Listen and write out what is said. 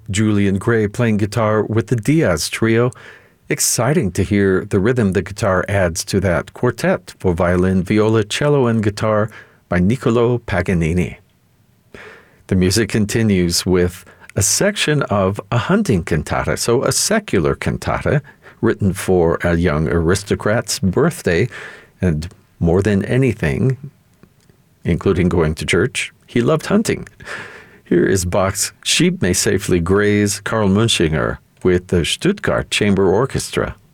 Julian Gray playing guitar with the Diaz Trio. Exciting to hear the rhythm the guitar adds to that quartet for violin, viola, cello, and guitar by Niccolò Paganini. The music continues with a section of a hunting cantata, so a secular cantata written for a young aristocrat's birthday, and more than anything, including going to church, he loved hunting. Here is Bach's Sheep May Safely Graze, Karl Munchinger with the Stuttgart Chamber Orchestra.